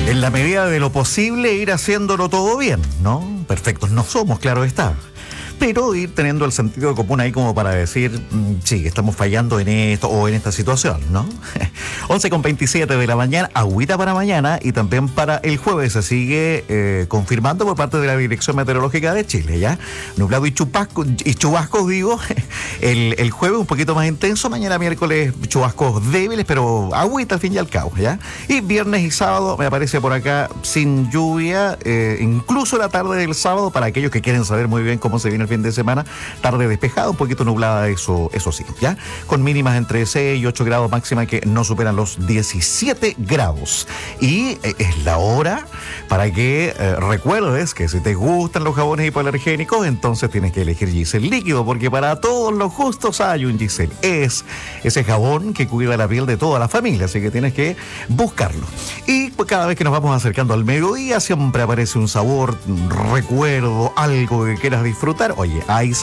En la medida de lo posible, ir haciéndolo todo bien, ¿no? Perfectos no somos, claro está. Pero ir teniendo el sentido común ahí como para decir, sí, estamos fallando en esto o en esta situación, ¿no? 11:27 de la mañana, agüita para mañana y también para el jueves se sigue confirmando por parte de la Dirección Meteorológica de Chile, ¿ya? Nublado y chubascos, digo, el jueves un poquito más intenso, mañana miércoles chubascos débiles, pero agüita al fin y al cabo, ¿ya? Y viernes y sábado me aparece por acá sin lluvia, incluso la tarde del sábado, para aquellos que quieren saber muy bien cómo se viene el fin de semana, tarde despejada, un poquito nublada, eso sí, ¿ya? Con mínimas entre 6 y 8 grados, máxima que no superan los 17 grados. Y es la hora para que recuerdes que si te gustan los jabones hipoalergénicos, entonces tienes que elegir Giselle líquido, porque para todos los gustos hay un Giselle. Es ese jabón que cuida la piel de toda la familia, así que tienes que buscarlo. Y pues, cada vez que nos vamos acercando al mediodía, siempre aparece un sabor, un recuerdo, algo que quieras disfrutar. Oye, Ice